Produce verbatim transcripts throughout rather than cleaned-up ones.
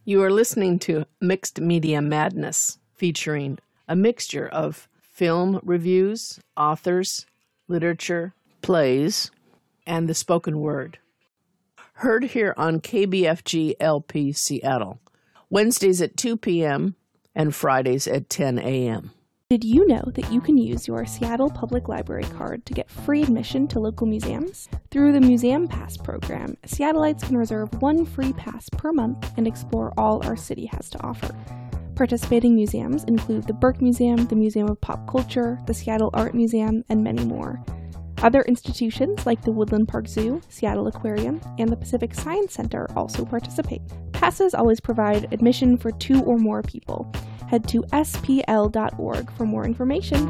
You are listening to Mixed Media Madness, featuring a mixture of film reviews, authors, literature, plays, and the spoken word. Heard here on K B F G L P Seattle, Wednesdays at two p.m. and Fridays at ten a.m. Did you know that you can use your Seattle Public Library card to get free admission to local museums? Through the Museum Pass program, Seattleites can reserve one free pass per month and explore all our city has to offer. Participating museums include the Burke Museum, the Museum of Pop Culture, the Seattle Art Museum, and many more. Other institutions like the Woodland Park Zoo, Seattle Aquarium, and the Pacific Science Center also participate. Passes always provide admission for two or more people. Head to S P L dot org for more information.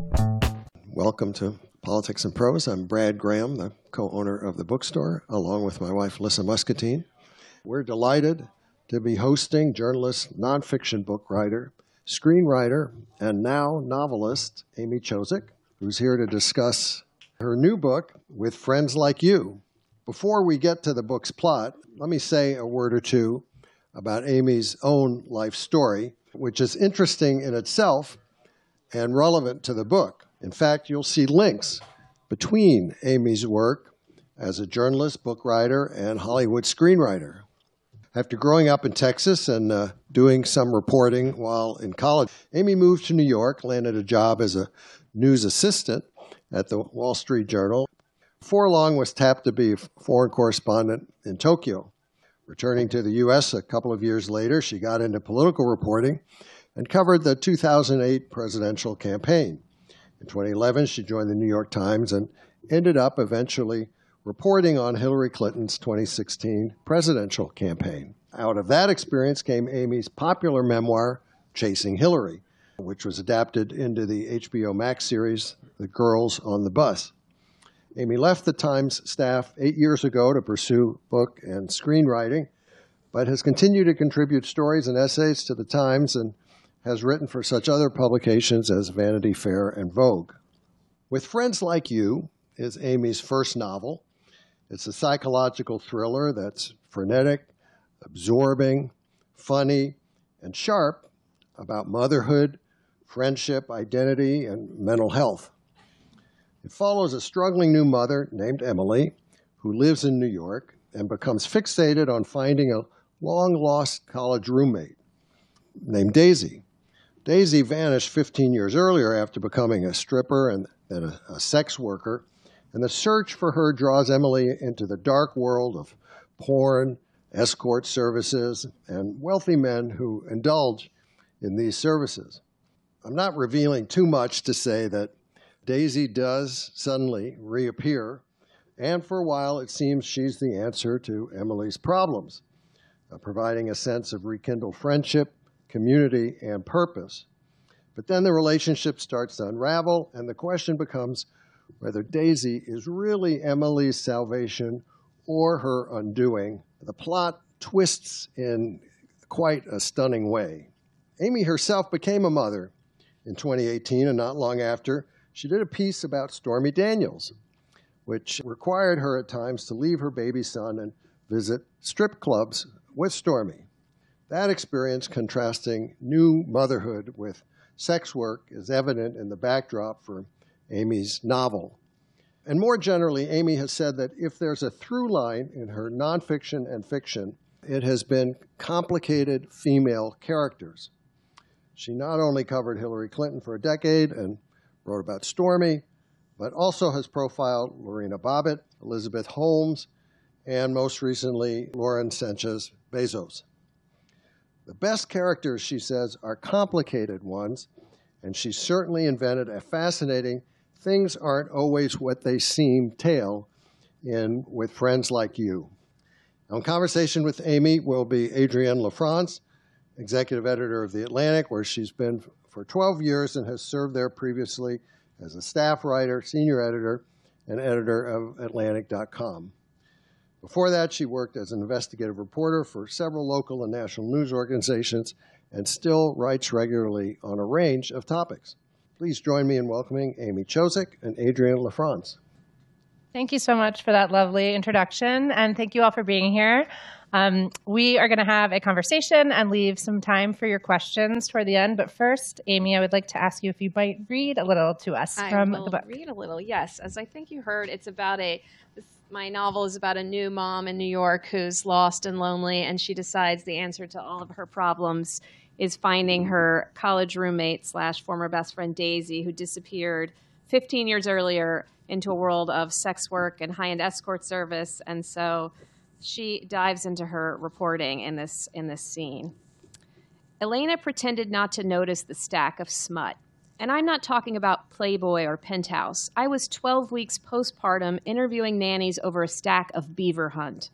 Welcome to Politics and Prose. I'm Brad Graham, the co-owner of the bookstore, along with my wife, Lissa Muscatine. We're delighted to be hosting journalist, nonfiction book writer, screenwriter, and now novelist Amy Chozick, who's here to discuss her new book, With Friends Like You. Before we get to the book's plot, let me say a word or two about Amy's own life story, which is interesting in itself and relevant to the book. In fact, you'll see links between Amy's work as a journalist, book writer, and Hollywood screenwriter. After growing up in Texas and uh, doing some reporting while in college, Amy moved to New York, landed a job as a news assistant at the Wall Street Journal. Before long, was tapped to be a foreign correspondent in Tokyo. Returning to the U S a couple of years later, she got into political reporting and covered the two thousand eight presidential campaign. In twenty eleven, she joined the New York Times and ended up eventually reporting on Hillary Clinton's twenty sixteen presidential campaign. Out of that experience came Amy's popular memoir, Chasing Hillary, which was adapted into the H B O Max series, The Girls on the Bus. Amy left the Times staff eight years ago to pursue book and screenwriting, but has continued to contribute stories and essays to the Times and has written for such other publications as Vanity Fair and Vogue. With Friends Like You is Amy's first novel. It's a psychological thriller that's frenetic, absorbing, funny, and sharp about motherhood, friendship, identity, and mental health. It follows a struggling new mother named Emily who lives in New York and becomes fixated on finding a long-lost college roommate named Daisy. Daisy vanished fifteen years earlier after becoming a stripper and then a, a sex worker, and the search for her draws Emily into the dark world of porn, escort services, and wealthy men who indulge in these services. I'm not revealing too much to say that Daisy does suddenly reappear, and for a while it seems she's the answer to Emily's problems, uh, providing a sense of rekindled friendship, community, and purpose. But then the relationship starts to unravel, and the question becomes whether Daisy is really Emily's salvation or her undoing. The plot twists in quite a stunning way. Amy herself became a mother in twenty eighteen, and not long after, she did a piece about Stormy Daniels, which required her at times to leave her baby son and visit strip clubs with Stormy. That experience contrasting new motherhood with sex work is evident in the backdrop for Amy's novel. And more generally, Amy has said that if there's a through line in her nonfiction and fiction, it has been complicated female characters. She not only covered Hillary Clinton for a decade and wrote about Stormy, but also has profiled Lorena Bobbitt, Elizabeth Holmes, and most recently, Lauren Sanchez Bezos. The best characters, she says, are complicated ones, and she certainly invented a fascinating things aren't always what they seem tale in With Friends Like You. Now, in conversation with Amy will be Adrienne LaFrance, executive editor of The Atlantic, where she's been for twelve years and has served there previously as a staff writer, senior editor, and editor of Atlantic dot com. Before that, she worked as an investigative reporter for several local and national news organizations and still writes regularly on a range of topics. Please join me in welcoming Amy Chozick and Adrienne LaFrance. Thank you so much for that lovely introduction, and thank you all for being here. Um, we are going to have a conversation and leave some time for your questions toward the end. But first, Amy, I would like to ask you if you might read a little to us I from will the book. read a little, yes. As I think you heard, it's about a, this, my novel is about a new mom in New York who's lost and lonely, and she decides the answer to all of her problems is finding her college roommate slash former best friend Daisy, who disappeared fifteen years earlier into a world of sex work and high-end escort service. And so she dives into her reporting in this, in this scene. Elena pretended not to notice the stack of smut. And I'm not talking about Playboy or Penthouse. I was twelve weeks postpartum interviewing nannies over a stack of Beaver Hunt.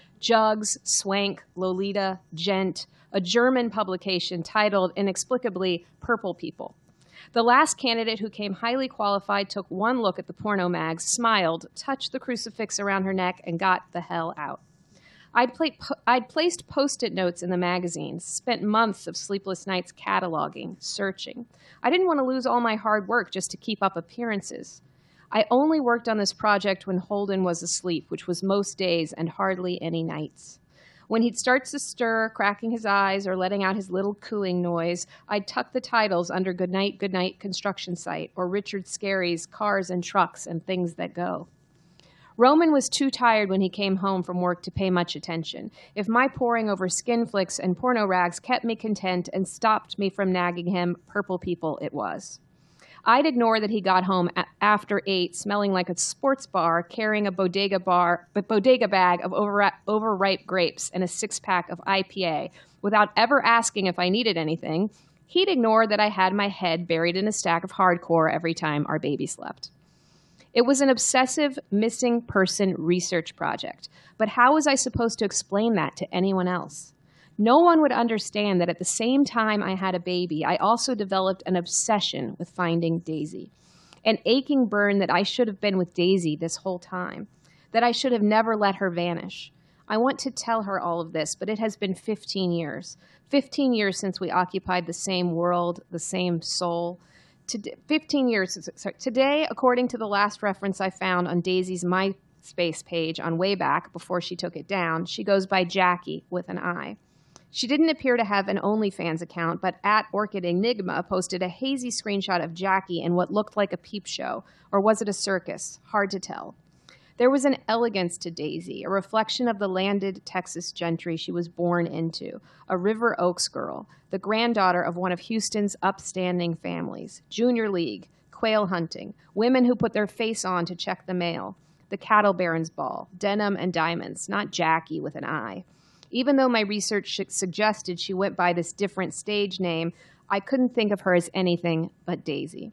Jugs, Swank, Lolita, Gent, a German publication titled inexplicably Purple People. The last candidate who came highly qualified took one look at the porno mags, smiled, touched the crucifix around her neck, and got the hell out. I'd, play, I'd placed Post-it notes in the magazines, spent months of sleepless nights cataloging, searching. I didn't want to lose all my hard work just to keep up appearances. I only worked on this project when Holden was asleep, which was most days and hardly any nights. When he'd start to stir, cracking his eyes or letting out his little cooing noise, I'd tuck the titles under Goodnight, Goodnight Construction Site or Richard Scarry's Cars and Trucks and Things That Go. Roman was too tired when he came home from work to pay much attention. If my poring over skin flicks and porno rags kept me content and stopped me from nagging him, Purple People it was. I'd ignore that he got home a- after eight, smelling like a sports bar, carrying a bodega bar, but bodega bag of over- overripe grapes and a six-pack of I P A, without ever asking if I needed anything. He'd ignore that I had my head buried in a stack of hardcore every time our baby slept. It was an obsessive missing person research project, but how was I supposed to explain that to anyone else? No one would understand that at the same time I had a baby, I also developed an obsession with finding Daisy, an aching burn that I should have been with Daisy this whole time, that I should have never let her vanish. I want to tell her all of this, but it has been fifteen years. fifteen years since we occupied the same world, the same soul. Today, fifteen years. Sorry, today, according to the last reference I found on Daisy's MySpace page on Wayback before she took it down, she goes by Jackie with an I. She didn't appear to have an OnlyFans account, but at Orchid Enigma posted a hazy screenshot of Jackie in what looked like a peep show, or was it a circus? Hard to tell. There was an elegance to Daisy, a reflection of the landed Texas gentry she was born into, a River Oaks girl, the granddaughter of one of Houston's upstanding families, Junior League, quail hunting, women who put their face on to check the mail, the Cattle Barons Ball, denim and diamonds, not Jackie with an I. Even though my research suggested she went by this different stage name, I couldn't think of her as anything but Daisy.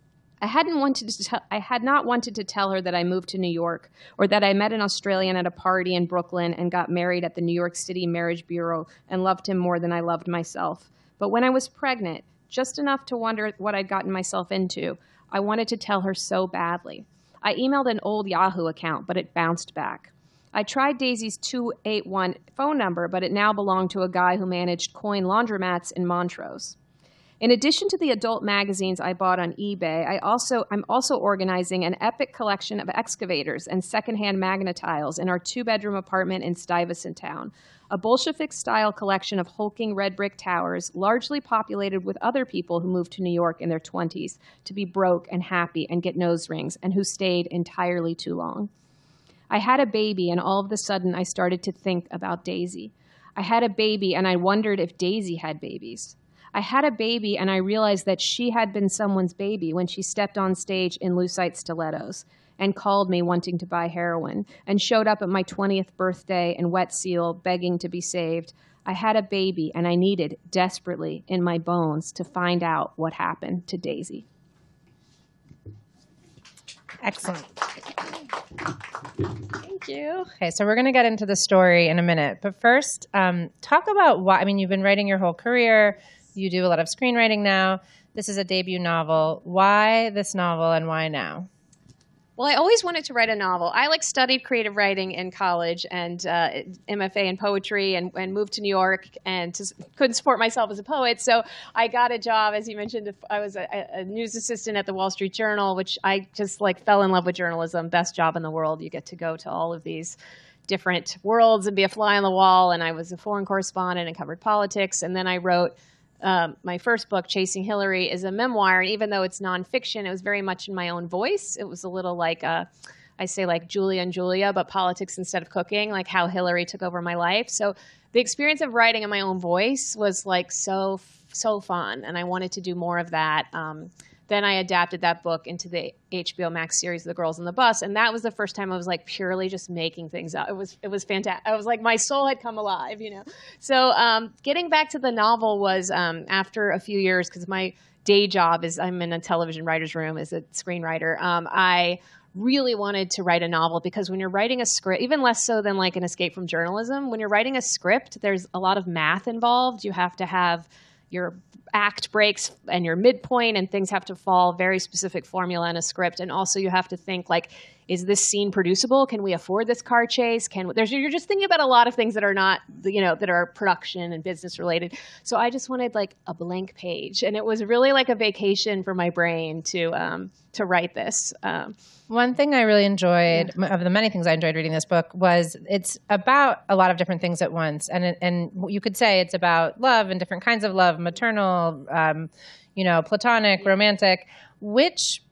I hadn't wanted to tell, I had not wanted to tell her that I moved to New York or that I met an Australian at a party in Brooklyn and got married at the New York City Marriage Bureau and loved him more than I loved myself. But when I was pregnant, just enough to wonder what I'd gotten myself into, I wanted to tell her so badly. I emailed an old Yahoo account, but it bounced back. I tried Daisy's two eight one phone number, but it now belonged to a guy who managed coin laundromats in Montrose. In addition to the adult magazines I bought on eBay, I also, I'm also organizing an epic collection of excavators and secondhand magnetiles in our two-bedroom apartment in Stuyvesant Town, a Bolshevik-style collection of hulking red brick towers, largely populated with other people who moved to New York in their twenties to be broke and happy and get nose rings, and who stayed entirely too long. I had a baby, and all of a sudden I started to think about Daisy. I had a baby, and I wondered if Daisy had babies. I had a baby, and I realized that she had been someone's baby when she stepped on stage in Lucite stilettos and called me wanting to buy heroin and showed up at my twentieth birthday in Wet Seal begging to be saved. I had a baby, and I needed desperately in my bones to find out what happened to Daisy. Excellent. Thank you. Okay, so we're going to get into the story in a minute. But first, um, talk about why. I mean, you've been writing your whole career. You do a lot of screenwriting now. This is a debut novel. Why this novel and why now? Well, I always wanted to write a novel. I like studied creative writing in college and uh, M F A in poetry and, and moved to New York and to, couldn't support myself as a poet. So I got a job, as you mentioned, I was a, a news assistant at the Wall Street Journal, which I just like fell in love with journalism. Best job in the world. You get to go to all of these different worlds and be a fly on the wall. And I was a foreign correspondent and covered politics. And then I wrote um, my first book, Chasing Hillary, is a memoir. And even though it's nonfiction, it was very much in my own voice. It was a little like a, I say like Julia and Julia, but politics instead of cooking, like how Hillary took over my life. So the experience of writing in my own voice was like so, so fun. And I wanted to do more of that. Um, Then I adapted that book into the H B O Max series, The Girls on the Bus, and that was the first time I was like purely just making things up. It was it was fantastic. I was like, my soul had come alive, you know. So um, getting back to the novel was um, after a few years, because my day job is I'm in a television writer's room as a screenwriter. Um, I really wanted to write a novel because when you're writing a script, even less so than like an escape from journalism, when you're writing a script, there's a lot of math involved. You have to have your act breaks and your midpoint, and things have to fall very specific formula in a script. And also you have to think like, is this scene producible? Can we afford this car chase? Can there's you're just thinking about a lot of things that are not, you know, that are production and business related. So I just wanted like a blank page, and it was really like a vacation for my brain to um, to write this. Um, One thing I really enjoyed, yeah. of the many things I enjoyed reading this book, was it's about a lot of different things at once. And it, and you could say it's about love and different kinds of love, maternal, um, you know, platonic, yeah. romantic. Which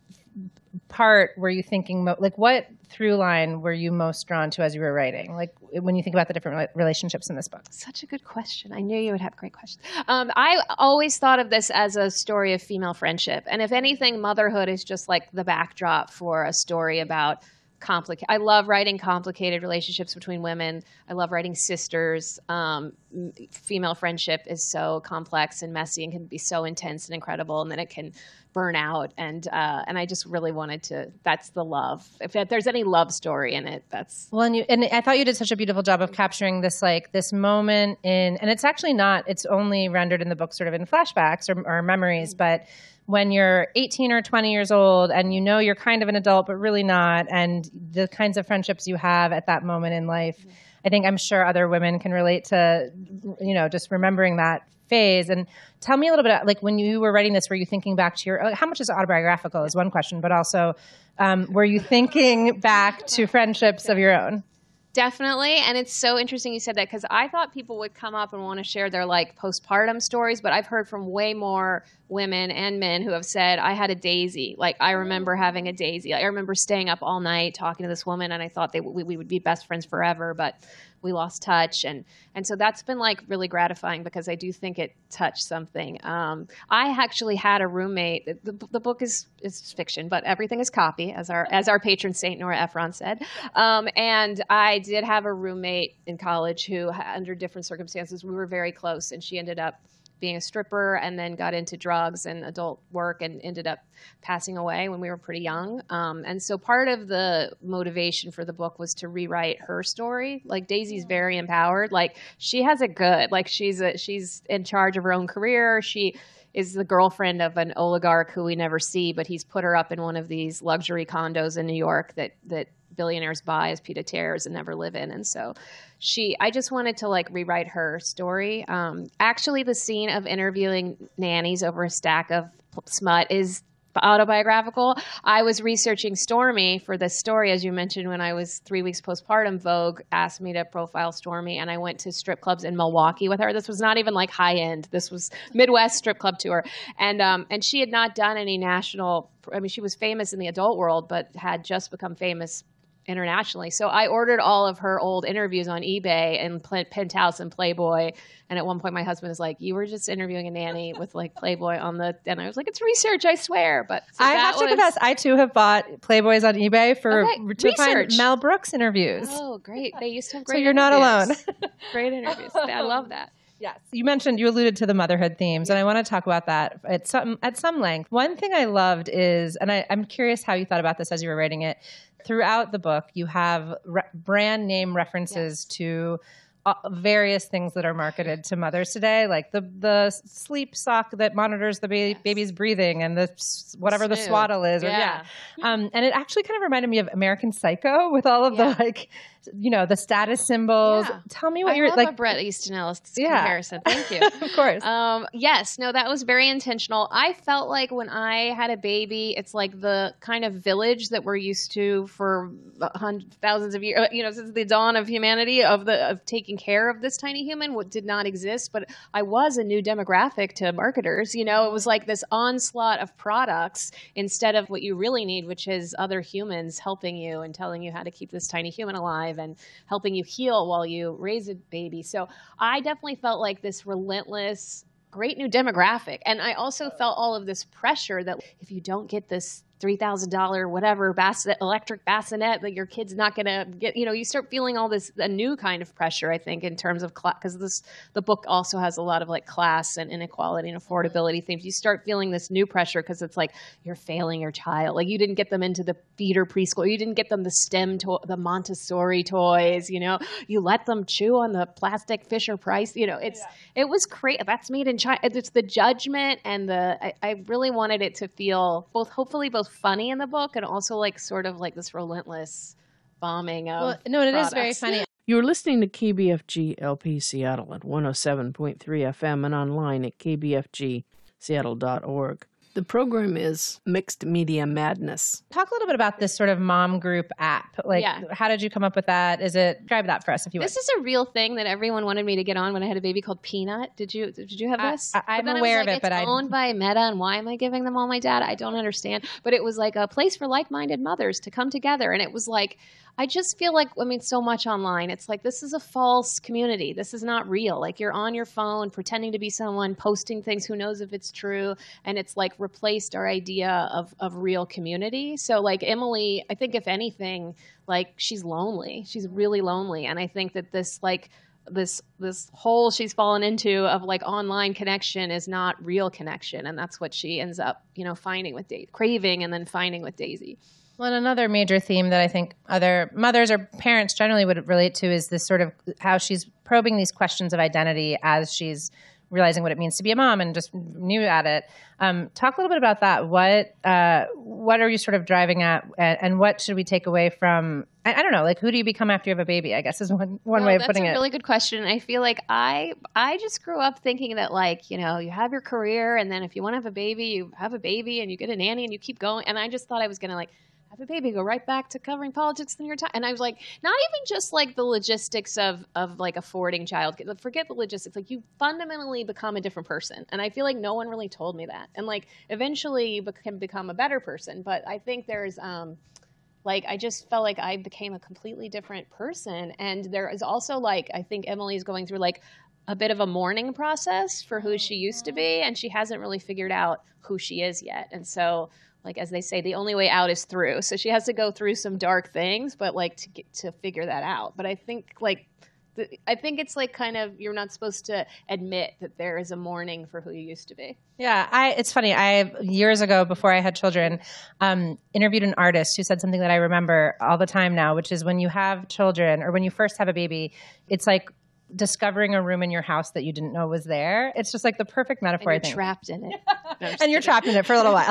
part were you thinking, mo- like what through line were you most drawn to as you were writing? Like when you think about the different relationships in this book? Such a good question. I knew you would have great questions. Um, I always thought of this as a story of female friendship. And if anything, motherhood is just like the backdrop for a story about complicated. I love writing complicated relationships between women. I love writing sisters. Um, female friendship is so complex and messy and can be so intense and incredible. And then it can burn out. And uh, and I just really wanted to, that's the love. If there's any love story in it, that's. Well, and, you, and I thought you did such a beautiful job of capturing this, like this moment in, and it's actually not, it's only rendered in the book sort of in flashbacks or, or memories, but when you're eighteen or twenty years old and you know you're kind of an adult, but really not, and the kinds of friendships you have at that moment in life, mm-hmm. I think I'm sure other women can relate to, you know, just remembering that phase. And tell me a little bit, like when you were writing this, were you thinking back to your, like, how much is autobiographical is one question, but also um, were you thinking back to friendships of your own? Definitely. And it's so interesting you said that, because I thought people would come up and want to share their like postpartum stories, but I've heard from way more women and men who have said, I had a daisy. Like I remember having a daisy. I remember staying up all night talking to this woman, and I thought they we, we would be best friends forever, but we lost touch. And, and so that's been like really gratifying, because I do think it touched something. Um, I actually had a roommate. The, the book is, is fiction, but everything is copy, as our, as our patron saint, Nora Ephron, said. Um, and I did have a roommate in college who, under different circumstances, we were very close, and she ended up being a stripper and then got into drugs and adult work and ended up passing away when we were pretty young. Um, and so part of the motivation for the book was to rewrite her story. Like Daisy's very empowered. Like she has it good. Like she's a, she's in charge of her own career. She is the girlfriend of an oligarch who we never see, but he's put her up in one of these luxury condos in New York that, that billionaires buy as pied-à-terres and never live in. And so she, I just wanted to like rewrite her story. Um, actually, the scene of interviewing nannies over a stack of smut is autobiographical. I was researching Stormy for this story, as you mentioned, when I was three weeks postpartum. Vogue asked me to profile Stormy, and I went to strip clubs in Milwaukee with her. This was not even like high end. This was Midwest strip club tour. And, um, and she had not done any national, I mean, she was famous in the adult world, but had just become famous internationally. So I ordered all of her old interviews on eBay and Penthouse and Playboy. And at one point my husband was like, you were just interviewing a nanny with like Playboy on the, and I was like, it's research, I swear. But so I have to was, confess, I too have bought Playboys on eBay for okay, to research. find Mel Brooks interviews. Oh, great. They used to have great So you're interviews. not alone. Great interviews. I love that. Yes. You mentioned, you alluded to the motherhood themes, and I want to talk about that at some at some length. One thing I loved is, and I, I'm curious how you thought about this as you were writing it, throughout the book, you have re- brand name references yes. to uh, various things that are marketed to mothers today, like the the sleep sock that monitors the ba- yes. baby's breathing, and the whatever Snoo. the swaddle is. Or, yeah. yeah. Um, and it actually kind of reminded me of American Psycho with all of yeah. the like you know, the status symbols. Yeah. Tell me what I you're love like. a Bret Easton Ellis Yeah. comparison. Thank you. Of course. Um, yes, no, that was very intentional. I felt like when I had a baby, it's like the kind of village that we're used to for hundreds, thousands of years, you know, since the dawn of humanity, of the of taking care of this tiny human, what did not exist. But I was a new demographic to marketers. You know, it was like this onslaught of products instead of what you really need, which is other humans helping you and telling you how to keep this tiny human alive and helping you heal while you raise a baby. So I definitely felt like this relentless, great new demographic. And I also felt all of this pressure that if you don't get this three thousand dollars whatever bassinet, electric bassinet, that your kid's not going to get, you know, you start feeling all this, a new kind of pressure, I think, in terms of class, because this, the book also has a lot of like class and inequality and affordability themes. You start feeling this new pressure because it's like you're failing your child. Like you didn't get them into the feeder preschool. You didn't get them the STEM, to- the Montessori toys, you know, you let them chew on the plastic Fisher Price, you know, it's, yeah. It was crazy. That's made in China. It's the judgment and the, I, I really wanted it to feel both, hopefully both funny in the book and also like sort of like this relentless bombing of well, no, it products. is very funny. You're listening to K B F G L P Seattle at one oh seven point three F M and online at k b f g seattle dot org. The program is Mixed Media Madness. Talk a little bit about this sort of mom group app. Like, Yeah. how did you come up with that? Is it, describe that for us if you would. This is a real thing that everyone wanted me to get on when I had a baby called Peanut. Did you did you have I- this? I- I'm But then aware I of was like, it, but it's I- owned by Meta, and why am I giving them all my data? I don't understand. But it was like a place for like-minded mothers to come together, and it was like, I just feel like, I mean, so much online. It's like, this is a false community. This is not real. Like you're on your phone pretending to be someone, posting things, who knows if it's true. And it's like replaced our idea of, of real community. So like Emily, I think if anything, like she's lonely. She's really lonely. And I think that this like, this this hole she's fallen into of like online connection is not real connection. And that's what she ends up, you know, finding with Daisy, craving and then finding with Daisy. Well, and another major theme that I think other mothers or parents generally would relate to is this sort of how she's probing these questions of identity as she's realizing what it means to be a mom and just new at it. Um, talk a little bit about that. What uh, what are you sort of driving at, and, and what should we take away from? I, I don't know, like who do you become after you have a baby? I guess is one one No, way of putting it. That's a really good question. I feel like I I just grew up thinking that like, you know, you have your career and then if you want to have a baby, you have a baby and you get a nanny and you keep going. And I just thought I was going to like have a baby, go right back to covering politics in your time. And I was like, not even just like the logistics of of like affording child, forget the logistics. Like you fundamentally become a different person. And I feel like no one really told me that. And like eventually you can become a better person. But I think there's um like I just felt like I became a completely different person. And there is also like I think Emily's going through like a bit of a mourning process for who she used to be, and she hasn't really figured out who she is yet. And so like, as they say, the only way out is through. So she has to go through some dark things, but like to get, to figure that out. But I think like, the, I think it's like kind of, you're not supposed to admit that there is a mourning for who you used to be. Yeah, I, it's funny. I years ago, before I had children, um, interviewed an artist who said something that I remember all the time now, which is when you have children or when you first have a baby, it's like discovering a room in your house that you didn't know was there. It's just like the perfect metaphor. And you're I think. trapped in it. No, and you're trapped in it for a little while.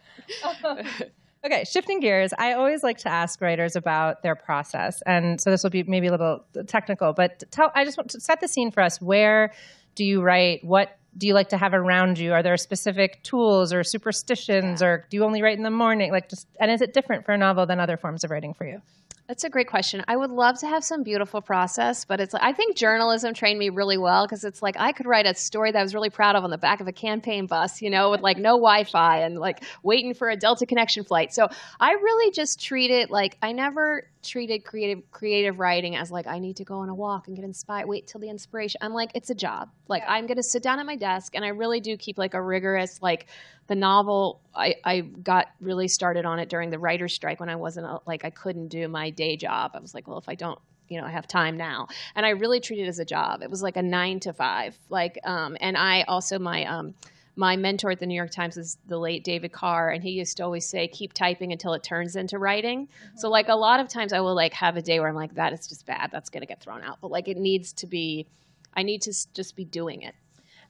Okay, shifting gears. I always like to ask writers about their process, and so this will be maybe a little technical. But tell, I just want to set the scene for us. Where do you write? What do you like to have around you? Are there specific tools or superstitions, yeah. or do you only write in the morning? Like, just and is it different for a novel than other forms of writing for you? That's a great question. I would love to have some beautiful process, but it's like, I think journalism trained me really well because it's like I could write a story that I was really proud of on the back of a campaign bus, you know, with like no Wi-Fi and like waiting for a Delta connection flight. So I really just treat it like I never treated creative creative writing as like I need to go on a walk and get inspired, wait till the inspiration. I'm like, it's a job. Like yeah. I'm going to sit down at my desk, and I really do keep like a rigorous, like the novel, I, I got really started on it during the writer's strike when I wasn't a, like I couldn't do my day job. I was like, well, if I don't, you know, I have time now. And I really treat it as a job. It was like a nine to five. Like, um, and I also, my, um, my mentor at the New York Times is the late David Carr, and he used to always say, keep typing until it turns into writing. Mm-hmm. So like a lot of times I will like have a day where I'm like, that is just bad. That's going to get thrown out. But like it needs to be, I need to just be doing it.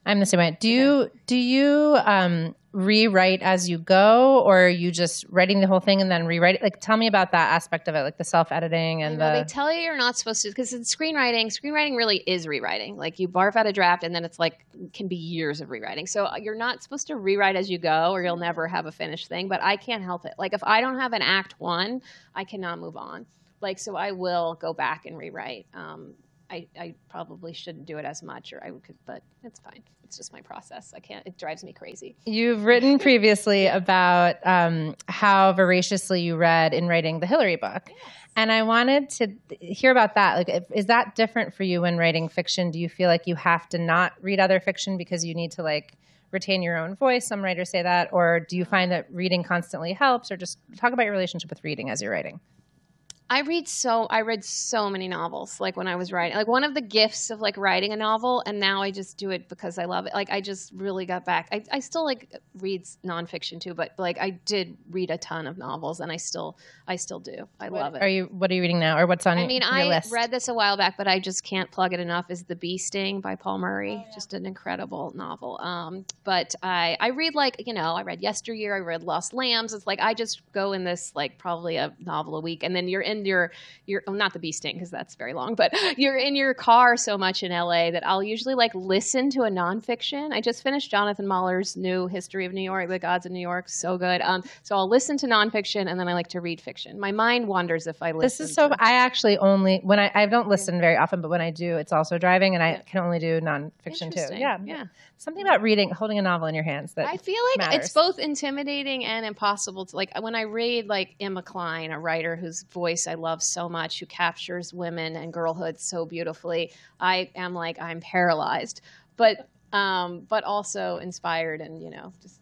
I'm the same way. Do you do you um, rewrite as you go, or are you just writing the whole thing and then rewrite it? Like, tell me about that aspect of it, like the self-editing and I know, the. they tell you you're not supposed to, because in screenwriting, screenwriting really is rewriting. Like you barf out a draft, and then it's like can be years of rewriting. So you're not supposed to rewrite as you go, or you'll never have a finished thing. But I can't help it. Like if I don't have an act one, I cannot move on. Like so, I will go back and rewrite. Um, I, I probably shouldn't do it as much, or I could, but it's fine. It's just my process. I can't. It drives me crazy. You've written previously about um, how voraciously you read in writing the Hillary book, yes. And I wanted to hear about that. Like, if, is that different for you when writing fiction? Do you feel like you have to not read other fiction because you need to like retain your own voice? Some writers say that, or do you find that reading constantly helps? Or just talk about your relationship with reading as you're writing. I read so I read so many novels, like when I was writing. Like one of the gifts of like writing a novel, and now I just do it because I love it. Like I just really got back. I, I still like read nonfiction too, but like I did read a ton of novels, and I still I still do. I what, love it. Are you? What are you reading now, or what's on? I mean, your I list? read this a while back, but I just can't plug it enough. Is The Bee Sting by Paul Murray? Oh, yeah. Just an incredible novel. Um, but I I read like you know I read Yesteryear. I read Lost Lambs. It's like I just go in this like probably a novel a week, and then you're in your you're oh, not The Bee Sting because that's very long, but you're in your car so much in L A that I'll usually like listen to a nonfiction. I just finished Jonathan Mahler's new History of New York, The Gods of New York, so good. Um, so I'll listen to nonfiction, and then I like to read fiction. My mind wanders if I listen. This is so. to I actually only when I I don't listen very often, but when I do, it's also driving, and I Yeah. can only do nonfiction too. Interesting. Yeah, Yeah. Something about reading, holding a novel in your hands that I feel like matters. it's both intimidating and impossible to like when I read like Emma Klein, a writer whose voice I love so much, who captures women and girlhood so beautifully. I am like I'm paralyzed, but um, but also inspired and you know just.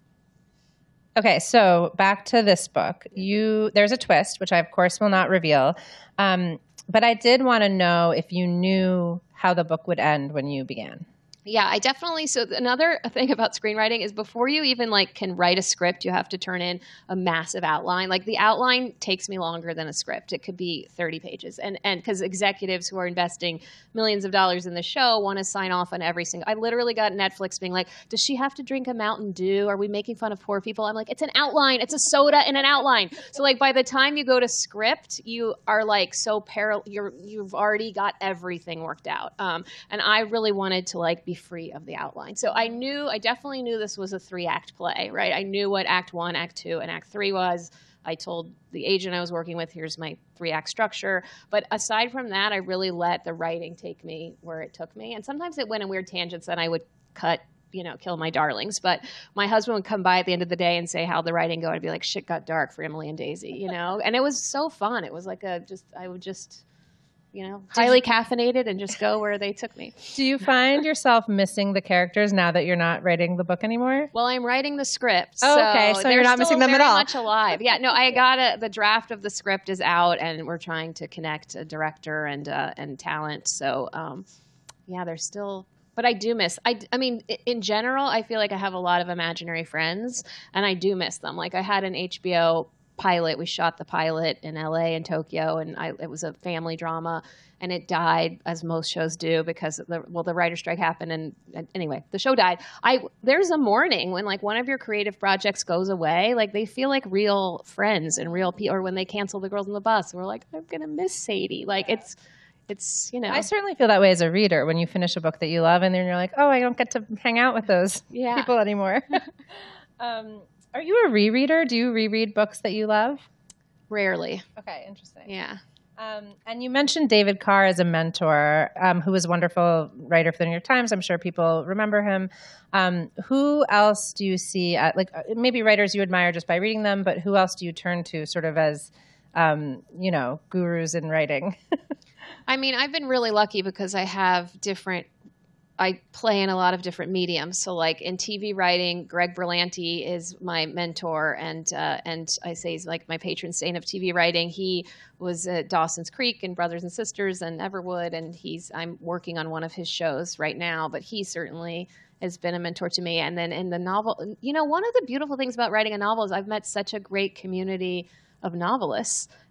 Okay, so back to this book. You there's a twist, which I of course will not reveal, um, but I did want to know if you knew how the book would end when you began. Yeah, I definitely. So another thing about screenwriting is before you even like can write a script, you have to turn in a massive outline. Like the outline takes me longer than a script. It could be thirty pages. And and because executives who are investing millions of dollars in the show want to sign off on every single. I literally got Netflix being like, does she have to drink a Mountain Dew? Are we making fun of poor people? I'm like, it's an outline. It's a soda in an outline. So like by the time you go to script, you are like so parallel. You're you've already got everything worked out. Um, and I really wanted to like be free of the outline. So I knew, I definitely knew this was a three act play, right? I knew what act one, act two, and act three was. I told the agent I was working with, here's my three act structure. But aside from that, I really let the writing take me where it took me. And sometimes it went in weird tangents and I would cut, you know, kill my darlings. But my husband would come by at the end of the day and say, how'd the writing go? I'd be like, shit got dark for Emily and Daisy, you know? And it was so fun. It was like a, just, I would just, you know, highly caffeinated and just go where they took me. Do you find yourself missing the characters now that you're not writing the book anymore? Well, I'm writing the script. Oh, so okay. So they're you're not still missing them at all. very much alive. Yeah, no, I got a, the draft of the script is out and we're trying to connect a director and, uh, and talent. So, um, yeah, they're still, but I do miss, I, I mean, in general, I feel like I have a lot of imaginary friends and I do miss them. Like I had an H B O pilot. We shot the pilot in L A and Tokyo, and I, it was a family drama, and it died, as most shows do, because the well, the writer's strike happened, and, and anyway, the show died. I there's a morning when like one of your creative projects goes away, like they feel like real friends and real people. Or when they cancel The Girls on the Bus, we're like, I'm gonna miss Sadie. Like it's. It's, you know. I certainly feel that way as a reader when you finish a book that you love and then you're like, oh, I don't get to hang out with those yeah. people anymore. um, are you a rereader? Do you reread books that you love? Rarely. Okay, interesting. Yeah. Um, and you mentioned David Carr as a mentor, um, who was a wonderful writer for the New York Times. I'm sure people remember him. Um, who else do you see, at, like maybe writers you admire just by reading them, but who else do you turn to sort of as, um, you know, gurus in writing? I mean, I've been really lucky because I have different, I play in a lot of different mediums. So like in T V writing, Greg Berlanti is my mentor and uh, and I say he's like my patron saint of T V writing. He was at Dawson's Creek and Brothers and Sisters and Everwood, and he's I'm working on one of his shows right now, but he certainly has been a mentor to me. And then in the novel, you know, one of the beautiful things about writing a novel is I've met such a great community of novelists.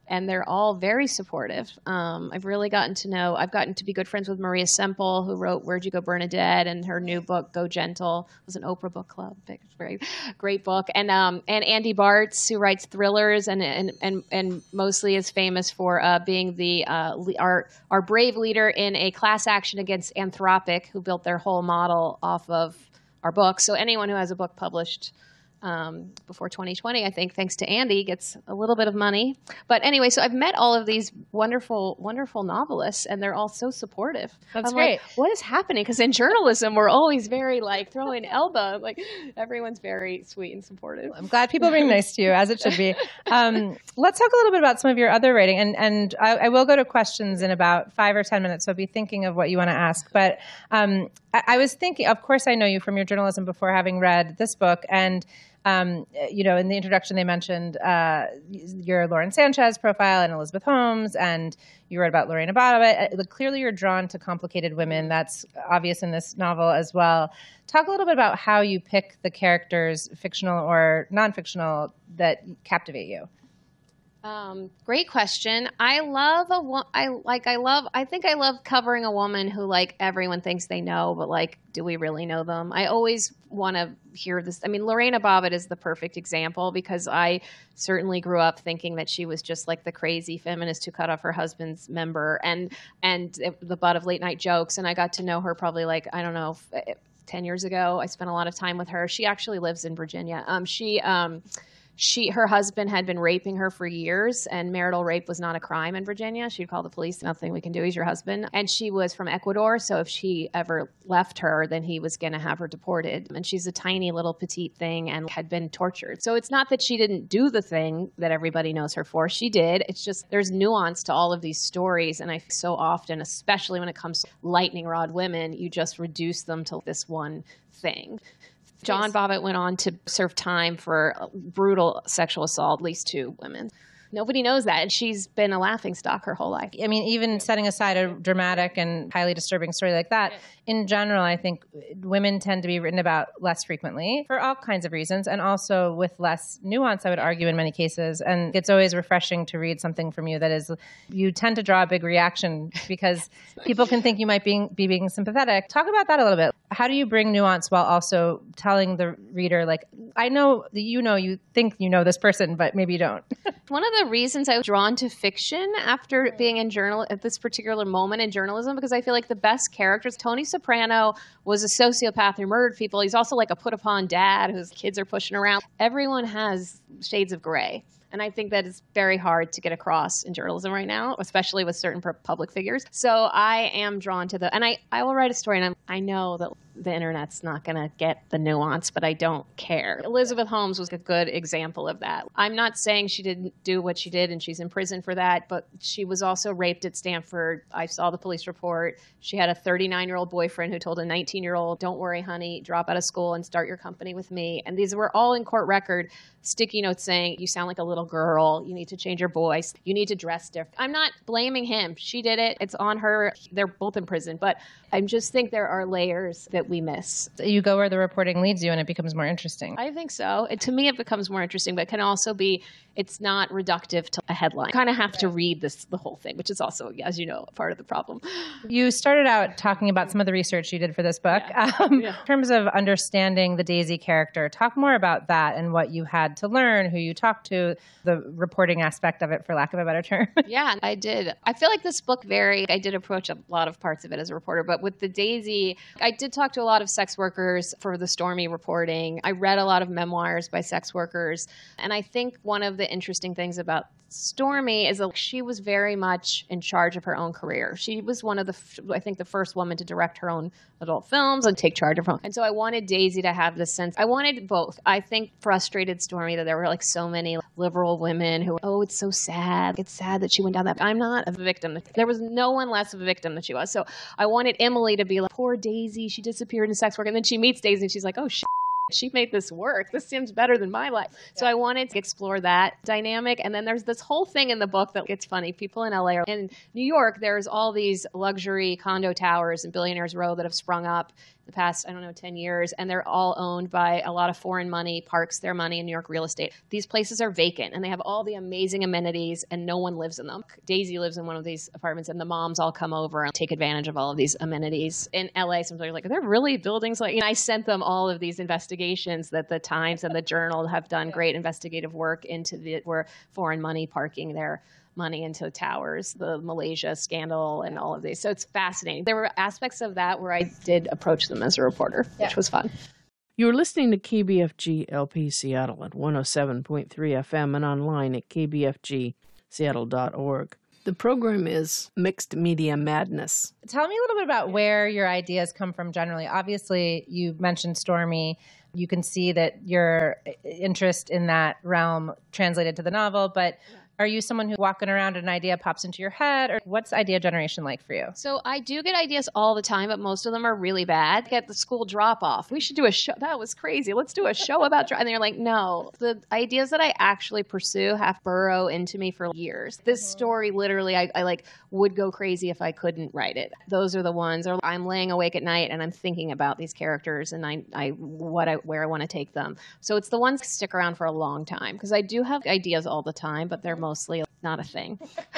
and they're all very supportive. Um, I've really gotten to know, I've gotten to be good friends with Maria Semple, who wrote Where'd You Go, Bernadette, and her new book, Go Gentle. It was an Oprah book club. Big, great, great book. And um, and Andy Bartz, who writes thrillers and and and, and mostly is famous for uh, being the uh, le- our our brave leader in a class action against Anthropic, who built their whole model off of our book. So anyone who has a book published Um, before twenty twenty, I think, thanks to Andy, gets a little bit of money. But anyway, so I've met all of these wonderful, wonderful novelists, and they're all so supportive. That's I'm great. Like, what is happening? Because in journalism, we're always very like throwing elbow. Like everyone's very sweet and supportive. I'm glad people are being nice to you, as it should be. Um, let's talk a little bit about some of your other writing, and and I, I will go to questions in about five or ten minutes. So be thinking of what you want to ask. But um, I, I was thinking, of course, I know you from your journalism before having read this book, and Um, you know, in the introduction, they mentioned uh, your Lauren Sanchez profile and Elizabeth Holmes, and you wrote about Lorena Bobbitt. Uh, clearly, you're drawn to complicated women. That's obvious in this novel as well. Talk a little bit about how you pick the characters, fictional or non-fictional, that captivate you. Um, great question. I love a wo- I like I love I think I love covering a woman who like everyone thinks they know, but like, do we really know them? I always want to hear this. I mean, Lorena Bobbitt is the perfect example because I certainly grew up thinking that she was just like the crazy feminist who cut off her husband's member and and the butt of late night jokes. And I got to know her probably like, I don't know, ten years ago. I spent a lot of time with her. She actually lives in Virginia. Um, she um, She, her husband had been raping her for years, and marital rape was not a crime in Virginia. She'd call the police. Nothing we can do. He's your husband. And she was from Ecuador, so if she ever left her, then he was going to have her deported. And she's a tiny little petite thing and had been tortured. So it's not that she didn't do the thing that everybody knows her for. She did. It's just there's nuance to all of these stories, and I so often, especially when it comes to lightning rod women, you just reduce them to this one thing. John Bobbitt went on to serve time for brutal sexual assault, at least two women. Nobody knows that, and she's been a laughingstock her whole life. I mean, even setting aside a dramatic and highly disturbing story like that, in general, I think women tend to be written about less frequently for all kinds of reasons, and also with less nuance, I would argue, in many cases. And it's always refreshing to read something from you that is, you tend to draw a big reaction because people can think you might be, be being sympathetic. Talk about that a little bit. How do you bring nuance while also telling the reader, like, I know that you know, you think you know this person, but maybe you don't. One of the reasons I was drawn to fiction after being in journal at this particular moment in journalism, because I feel like the best characters, Tony Soprano was a sociopath who murdered people. He's also like a put upon dad whose kids are pushing around. Everyone has shades of gray. And I think that is very hard to get across in journalism right now, especially with certain public figures. So I am drawn to the, and I, I will write a story, and I'm, I know that the internet's not going to get the nuance, but I don't care. Elizabeth Holmes was a good example of that. I'm not saying she didn't do what she did and she's in prison for that, but she was also raped at Stanford. I saw the police report. She had a thirty-nine-year-old boyfriend who told a nineteen-year-old, don't worry, honey, drop out of school and start your company with me. And these were all in court record, sticky notes saying, you sound like a little girl. You need to change your voice. You need to dress different. I'm not blaming him. She did it. It's on her. They're both in prison. But I just think there are layers that we miss. You go where the reporting leads you and it becomes more interesting. I think so. It, to me, it becomes more interesting, but it can also be, it's not reductive to a headline. You kind of have to read this, the whole thing, which is also, as you know, part of the problem. You started out talking about some of the research you did for this book. Yeah. Um, Yeah. In terms of understanding the Daisy character, talk more about that and what you had to learn, who you talked to, the reporting aspect of it, for lack of a better term. Yeah, I did. I feel like this book very, I did approach a lot of parts of it as a reporter, but with the Daisy, I did talk to a lot of sex workers for the Stormy reporting. I read a lot of memoirs by sex workers. And I think one of the interesting things about Stormy is that she was very much in charge of her own career. She was one of the, I think, the first woman to direct her own adult films and take charge of her own. And so I wanted Daisy to have this sense. I wanted both. I think frustrated Stormy that there were like so many liberal women who, oh, it's so sad. It's sad that she went down that. I'm not a victim. There was no one less of a victim than she was. So I wanted Emily to be like, poor Daisy. She disappeared in sex work. And then she meets Daisy and she's like, oh, shit. she made this work. This seems better than my life. So I wanted to explore that dynamic. And then there's this whole thing in the book that gets funny. People in L A or in New York, there's all these luxury condo towers and Billionaires Row that have sprung up the past, I don't know, ten years, and they're all owned by a lot of foreign money, parks their money in New York real estate. These places are vacant, and they have all the amazing amenities, and no one lives in them. Daisy lives in one of these apartments, and the moms all come over and take advantage of all of these amenities. In L A, sometimes they're like, are there really buildings like, and I sent them all of these investigations that the Times and the Journal have done great investigative work into the, where foreign money parking their money into towers, the Malaysia scandal and all of these. So it's fascinating. There were aspects of that where I did approach them as a reporter, yeah. which was fun. You're listening to K B F G L P Seattle at one oh seven point three F M and online at k b f g seattle dot org. The program is Mixed Media Madness. Tell me a little bit about where your ideas come from generally. Obviously, you mentioned Stormy. You can see that your interest in that realm translated to the novel, but are you someone who walking around and an idea pops into your head, or what's idea generation like for you? So I do get ideas all the time, but most of them are really bad. Get the school drop off. We should do a show. That was crazy. Let's do a show about dro-. And they're like, no, the ideas that I actually pursue have burrow into me for years. This story, literally, I, I like would go crazy if I couldn't write it. Those are the ones. Or I'm laying awake at night and I'm thinking about these characters and I, I what I where I want to take them. So it's the ones that stick around for a long time because I do have ideas all the time, but they're mostly not a thing.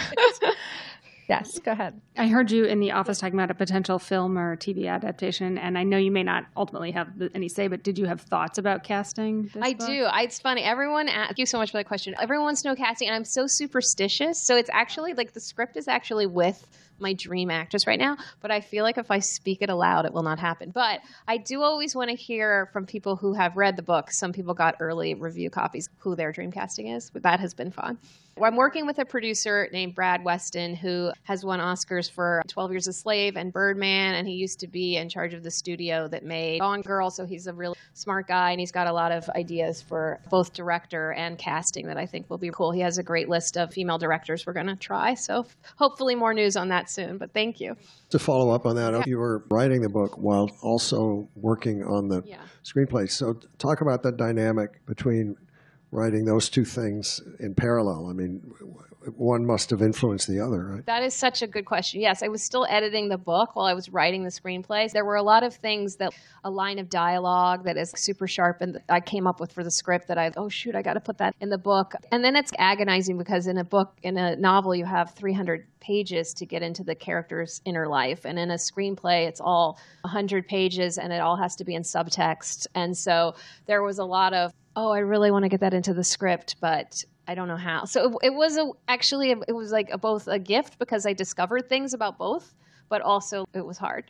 Yes, go ahead. I heard you in the office talking about a potential film or T V adaptation, and I know you may not ultimately have any say, but did you have thoughts about casting this I book? do. I, it's funny. Everyone, thank you so much for that question. Everyone wants to know casting, and I'm so superstitious. So it's actually, like, the script is actually with my dream actress right now, but I feel like if I speak it aloud, it will not happen. But I do always want to hear from people who have read the book. Some people got early review copies, who their dream casting is, but that has been fun. I'm working with a producer named Brad Weston, who has won Oscars for twelve Years a Slave and Birdman, and he used to be in charge of the studio that made Gone Girl, so he's a really smart guy, and he's got a lot of ideas for both director and casting that I think will be cool. He has a great list of female directors we're going to try, so hopefully more news on that soon, but thank you. To follow up on that, yeah. You were writing the book while also working on the yeah. screenplay, so talk about that dynamic between writing those two things in parallel. I mean, one must have influenced the other, right? That is such a good question. Yes, I was still editing the book while I was writing the screenplay. There were a lot of things that a line of dialogue that is super sharp and I came up with for the script that I, oh shoot, I got to put that in the book. And then it's agonizing because in a book, in a novel, you have three hundred pages to get into the character's inner life. And in a screenplay, it's all one hundred pages and it all has to be in subtext. And so there was a lot of, oh, I really want to get that into the script, but I don't know how. So it, it was a, actually, it was like a, both a gift because I discovered things about both, but also it was hard.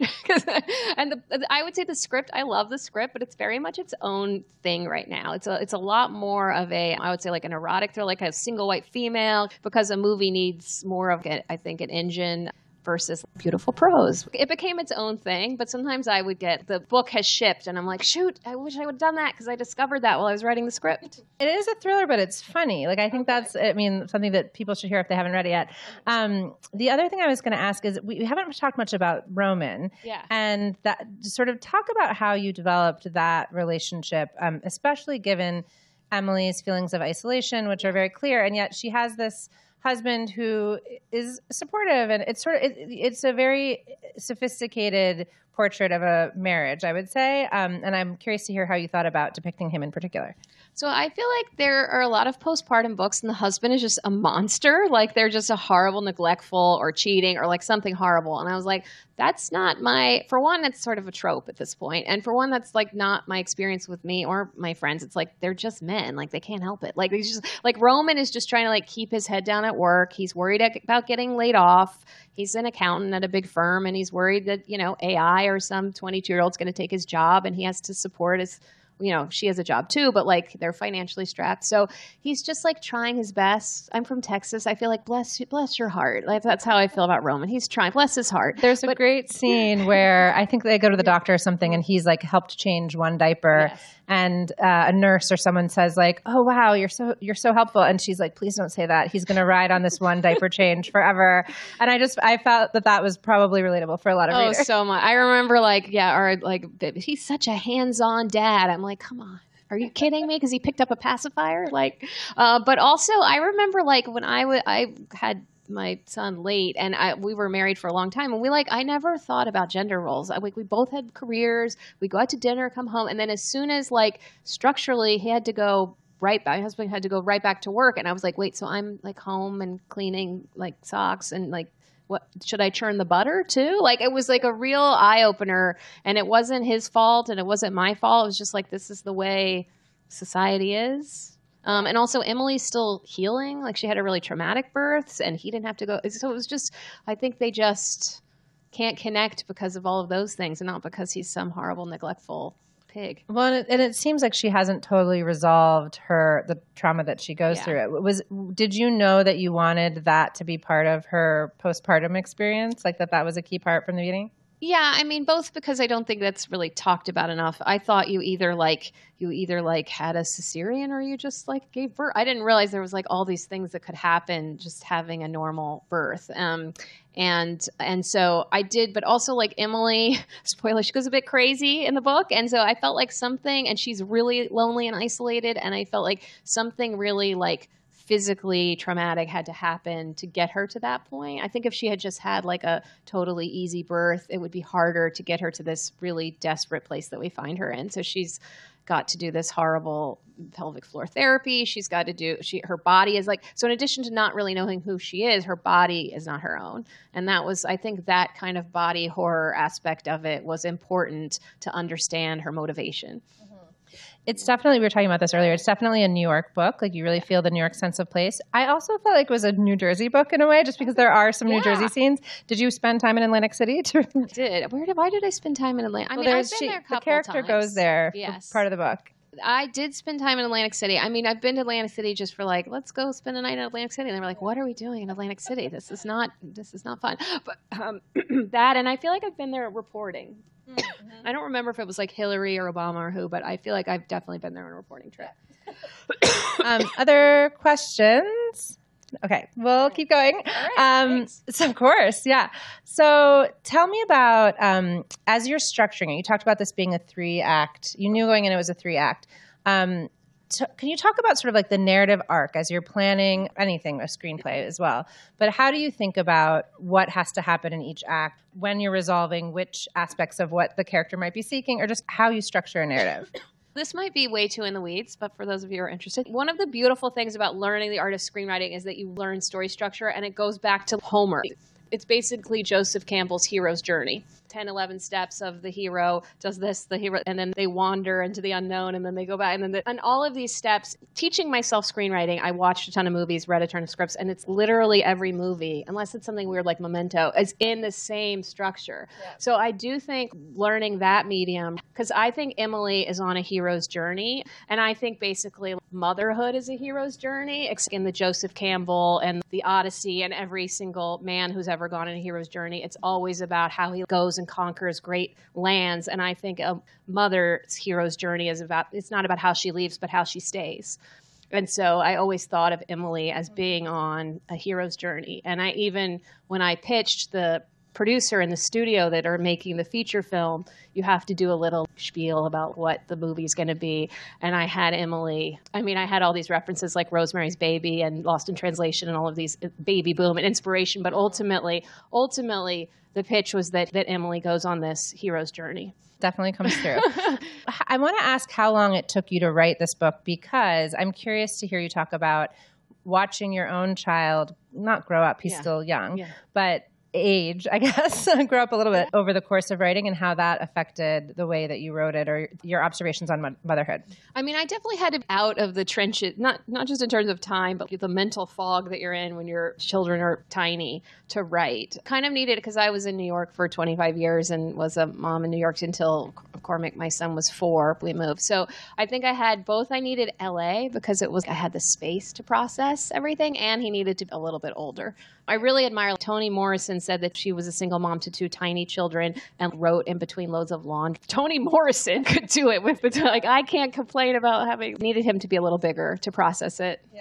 And the, I would say the script, I love the script, but it's very much its own thing right now. It's a, it's a lot more of a, I would say like an erotic thriller, like a single white female, because a movie needs more of, a, I think, an engine versus beautiful prose. It became its own thing, but sometimes I would get, the book has shipped and I'm like, shoot, I wish I would have done that because I discovered that while I was writing the script. It is a thriller, but it's funny. Like, I think okay. that's, I mean, something that people should hear if they haven't read it yet. Um, the other thing I was going to ask is, we haven't talked much about Roman. Yeah. And that, sort of talk about how you developed that relationship, um, especially given Emily's feelings of isolation, which are very clear, and yet she has this husband who is supportive, and it's sort of it, it's a very sophisticated portrait of a marriage, I would say. Um, and I'm curious to hear how you thought about depicting him in particular. So I feel like there are a lot of postpartum books and the husband is just a monster. Like they're just a horrible, neglectful or cheating or like something horrible. And I was like, that's not my, for one, that's sort of a trope at this point. And for one, that's like not my experience with me or my friends. It's like, they're just men. Like they can't help it. Like he's just like Roman is just trying to like keep his head down at work. He's worried about getting laid off. He's an accountant at a big firm and he's worried that, you know, A I or some twenty-two year old's going to take his job and he has to support his, you know, she has a job too, but like they're financially strapped. So he's just like trying his best. I'm from Texas. I feel like bless bless your heart. Like that's how I feel about Roman. He's trying, bless his heart. There's but, a great scene where I think they go to the doctor or something and he's like helped change one diaper. Yes. And uh, a nurse or someone says like, oh, wow, you're so you're so helpful. And she's like, please don't say that. He's going to ride on this one diaper change forever. And I just, I felt that that was probably relatable for a lot of oh, readers. Oh, so much. I remember like, yeah, or like, he's such a hands-on dad. I'm like, like, come on. Are you kidding me? Because he picked up a pacifier? Like, uh, but also I remember like when I, w- I had my son late and I, we were married for a long time and we like, I never thought about gender roles. I, like we both had careers. We go out to dinner, come home. And then as soon as like structurally he had to go right back, my husband had to go right back to work. And I was like, wait, so I'm like home and cleaning like socks and like, what should I churn the butter too? Like it was like a real eye opener and it wasn't his fault and it wasn't my fault. It was just like, this is the way society is. Um, and also Emily's still healing. Like she had a really traumatic birth and he didn't have to go. So it was just, I think they just can't connect because of all of those things and not because he's some horrible, neglectful pig. Well, and it, and it seems like she hasn't totally resolved her the trauma that she goes Yeah. through. It was did you know that you wanted that to be part of her postpartum experience, like that that was a key part from the beginning? Yeah, I mean, both because I don't think that's really talked about enough. I thought you either like you either like had a cesarean or you just like gave birth. I didn't realize there was like all these things that could happen just having a normal birth. Um, and and so I did, but also like Emily, spoiler, she goes a bit crazy in the book, and so I felt like something, and she's really lonely and isolated, and I felt like something really like physically traumatic had to happen to get her to that point. I think if she had just had like a totally easy birth, it would be harder to get her to this really desperate place that we find her in. So she's got to do this horrible pelvic floor therapy. She's got to do, she, her body is like, so in addition to not really knowing who she is, her body is not her own. And that was, I think that kind of body horror aspect of it was important to understand her motivation. It's definitely, we were talking about this earlier, it's definitely a New York book. Like you really feel the New York sense of place. I also felt like it was a New Jersey book in a way, just because there are some New Yeah. Jersey scenes. Did you spend time in Atlantic City? To- Did where did why did I spend time in Atlanta? I well, mean, I've there's been she, there a the couple character times. goes there Yes. for part of the book. I did spend time in Atlantic City. I mean, I've been to Atlantic City just for like, let's go spend a night in Atlantic City. And they were like, what are we doing in Atlantic City? This is not, this is not fun. But um, that, and I feel like I've been there reporting. Mm-hmm. I don't remember if it was like Hillary or Obama or who, but I feel like I've definitely been there on a reporting trip. um, other questions? Okay, we'll keep going. All right, um, so of course, yeah. So tell me about, um, as you're structuring it, you talked about this being a three act. You knew going in it was a three act. Um, t- can you talk about sort of like the narrative arc as you're planning anything, a screenplay as well? But how do you think about what has to happen in each act when you're resolving which aspects of what the character might be seeking, or just how you structure a narrative? This might be way too in the weeds, but for those of you who are interested, one of the beautiful things about learning the art of screenwriting is that you learn story structure, and it goes back to Homer. It's basically Joseph Campbell's hero's journey. ten, eleven steps of the hero does this, the hero, and then they wander into the unknown, and then they go back. And then the, and all of these steps, teaching myself screenwriting, I watched a ton of movies, read a ton of scripts, and it's literally every movie, unless it's something weird like Memento, is in the same structure. Yeah. So I do think learning that medium, because I think Emily is on a hero's journey, and I think basically motherhood is a hero's journey, in the Joseph Campbell and the Odyssey and every single man who's ever gone on a hero's journey. It's always about how he goes and conquers great lands. And I think a mother's hero's journey is about, it's not about how she leaves, but how she stays. And so I always thought of Emily as being on a hero's journey. And I even, when I pitched the producer in the studio that are making the feature film, you have to do a little spiel about what the movie's going to be. And I had Emily, I mean, I had all these references like Rosemary's Baby and Lost in Translation and all of these baby boom and inspiration. But ultimately, ultimately, the pitch was that, that Emily goes on this hero's journey. Definitely comes through. I want to ask how long it took you to write this book, because I'm curious to hear you talk about watching your own child, not grow up, he's yeah. still young, yeah. but age, I guess, grow up a little bit over the course of writing, and how that affected the way that you wrote it or your observations on mo- motherhood. I mean, I definitely had to out of the trenches, not not just in terms of time, but the mental fog that you're in when your children are tiny to write. Kind of needed it because I was in New York for twenty-five years and was a mom in New York until Cormac, my son, was four. We moved. So I think I had both. I needed L A because it was, I had the space to process everything, and he needed to be a little bit older. I really admire Toni Morrison said that she was a single mom to two tiny children and wrote in between loads of laundry. Toni Morrison could do it with, like, I can't complain about having needed him to be a little bigger to process it. Yeah.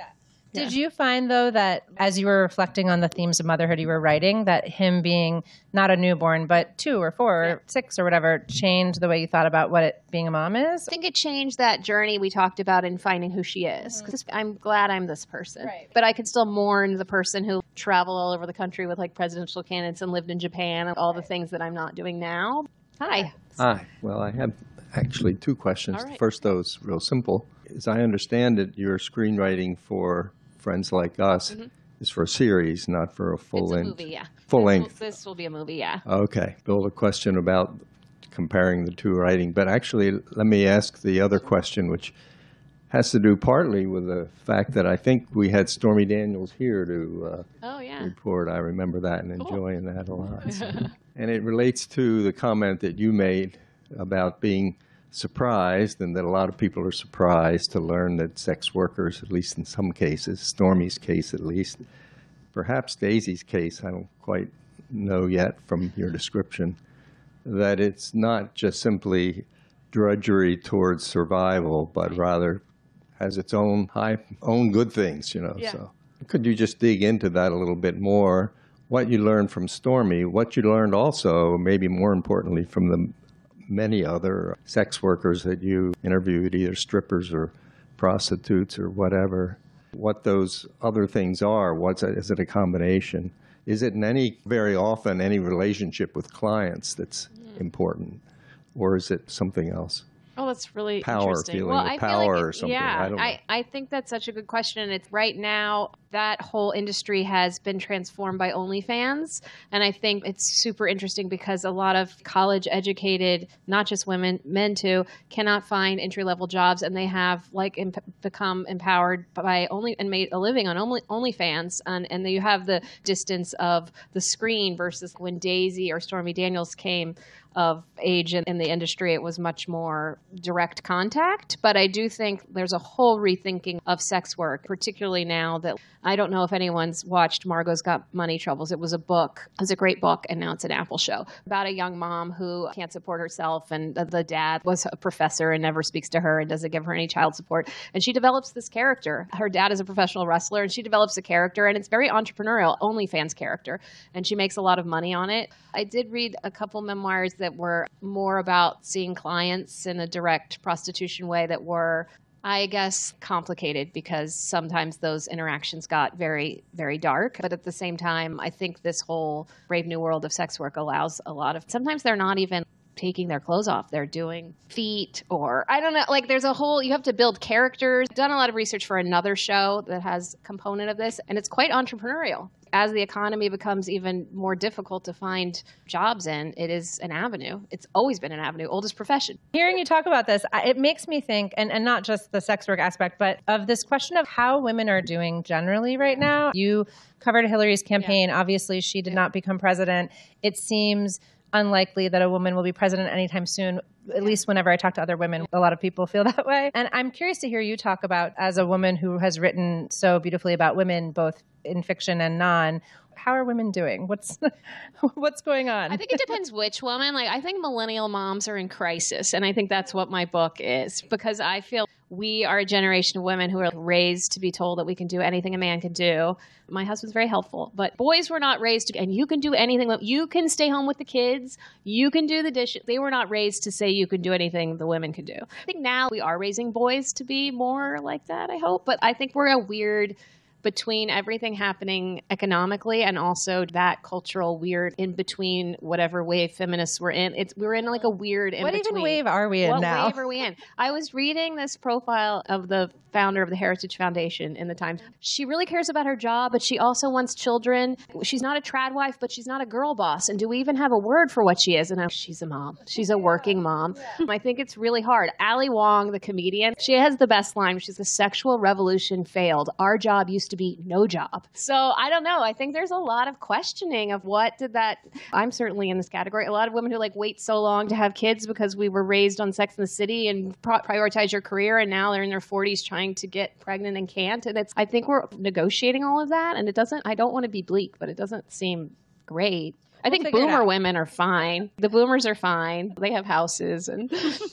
Did you find, though, that as you were reflecting on the themes of motherhood you were writing, that him being not a newborn, but two or four or six or whatever, changed the way you thought about what it, being a mom is? I think it changed that journey we talked about in finding who she is. 'Cause I'm glad I'm this person. Right. But I could still mourn the person who traveled all over the country with like presidential candidates and lived in Japan and all the things that I'm not doing now. Hi. Hi. Well, I have actually two questions. All right. The first, though, is real simple. As I understand it, your screenwriting for Friends Like Us Mhm. is for a series, not for a full It's a length. movie, yeah. Full this length. Will, this will be a movie, yeah. Okay. Bill, a question about comparing the two writing. But actually, let me ask the other question, which has to do partly with the fact that I think we had Stormy Daniels here to uh, Oh, yeah. report. I remember that and enjoying that a lot. And it relates to the comment that you made about being surprised, and that a lot of people are surprised to learn that sex workers, at least in some cases, Stormy's case at least, perhaps Daisy's case, I don't quite know yet from your description, that it's not just simply drudgery towards survival, but rather has its own high, own good things, you know. Yeah. So could you just dig into that a little bit more? What you learned from Stormy, what you learned also, maybe more importantly, from the many other sex workers that you interviewed, either strippers or prostitutes or whatever, what those other things are. What's it, is it a combination? Is it in any, very often, any relationship with clients that's important? Or is it something else? Oh, that's really Power, interesting. feeling well, of I power feel like, or something. Yeah, I don't know. I, I think that's such a good question. It's right now that whole industry has been transformed by OnlyFans. And I think it's super interesting because a lot of college educated, not just women, men too, cannot find entry level jobs. And they have like imp- become empowered by only and made a living on only OnlyFans. And, and then you have the distance of the screen versus when Daisy or Stormy Daniels came of age in, in the industry, it was much more direct contact. But I do think there's a whole rethinking of sex work, particularly now that I don't know if anyone's watched Margot's Got Money Troubles. It was a book. It was a great book, and now it's an Apple show about a young mom who can't support herself, and the, the dad was a professor and never speaks to her and doesn't give her any child support. And she develops this character. Her dad is a professional wrestler, and she develops a character, and it's very entrepreneurial, OnlyFans character, and she makes a lot of money on it. I did read a couple memoirs that were more about seeing clients in a direct prostitution way that were, I guess, complicated because sometimes those interactions got very, very dark. But at the same time, I think this whole brave new world of sex work allows a lot of, sometimes they're not even taking their clothes off. They're doing feet or I don't know, like there's a whole, you have to build characters. I've done a lot of research for another show that has a component of this, and it's quite entrepreneurial. As the economy becomes even more difficult to find jobs in, it is an avenue. It's always been an avenue, oldest profession. Hearing you talk about this, I- it makes me think, and, and not just the sex work aspect, but of this question of how women are doing generally right now. You covered Hillary's campaign. Yeah. Obviously, she did not become president. It seems unlikely that a woman will be president anytime soon. At least whenever I talk to other women, a lot of people feel that way. And I'm curious to hear you talk about, as a woman who has written so beautifully about women, both in fiction and non, how are women doing? What's what's going on? I think it depends which woman. Like, I think millennial moms are in crisis, and I think that's what my book is, because I feel we are a generation of women who are raised to be told that we can do anything a man can do. My husband's very helpful, but boys were not raised to, and you can do anything. You can stay home with the kids. You can do the dishes. They were not raised to say you can do anything the women can do. I think now we are raising boys to be more like that, I hope. But I think we're a weird between everything happening economically and also that cultural weird in between whatever wave feminists were in. It's we're in like a weird in what between. even wave are we in what now? wave are we in? I was reading this profile of the founder of the Heritage Foundation in the Times. She really cares about her job, but she also wants children. She's not a trad wife, but she's not a girl boss. And do we even have a word for what she is? And I'm, she's a mom. She's a working mom. I think it's really hard. Ali Wong, the comedian, she has the best line. She's the sexual revolution failed. Our job used to be no job. So I don't know. I think there's a lot of questioning of what did that, I'm certainly in this category. A lot of women who like wait so long to have kids because we were raised on Sex and the City and pro- prioritize your career. And now they're in their forties trying to get pregnant and can't. And it's, I think we're negotiating all of that. And it doesn't, I don't want to be bleak, but it doesn't seem great. I We'll think figure it boomer out. women are fine. The boomers are fine. They have houses and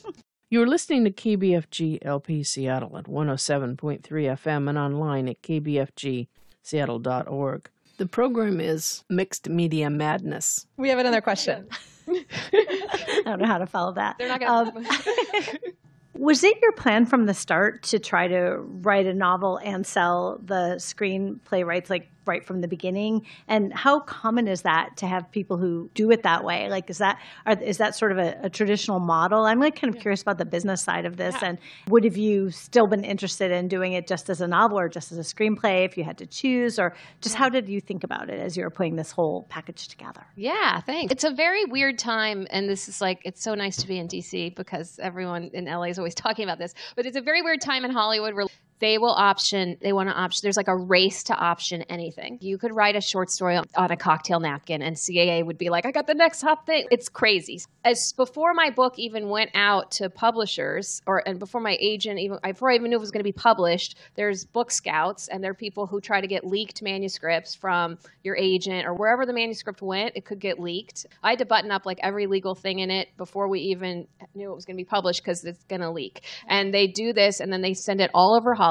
You're listening to K B F G L P Seattle at one oh seven point three F M and online at k b f g seattle dot org. The program is Mixed Media Madness. We have another question. I don't know how to follow that. They're not going to. Um, was it your plan from the start to try to write a novel and sell the screenplay rights, like right from the beginning? And how common is that to have people who do it that way? Like, is that are, is that sort of a, a traditional model? I'm like kind of curious about the business side of this. Yeah. And would have you still been interested in doing it just as a novel or just as a screenplay if you had to choose? Or just how did you think about it as you were putting this whole package together? Yeah, thanks. It's a very weird time, and this is like, it's so nice to be in D C because everyone in L A is always talking about this, but it's a very weird time in Hollywood where they will option, they want to option, there's like a race to option anything. You could write a short story on a cocktail napkin and C A A would be like, I got the next hot thing. It's crazy. As before my book even went out to publishers, or and before my agent, even before I even knew it was going to be published, there's book scouts, and there are people who try to get leaked manuscripts from your agent or wherever the manuscript went, it could get leaked. I had to button up like every legal thing in it before we even knew it was going to be published because it's going to leak. And they do this, and then they send it all over Hollywood.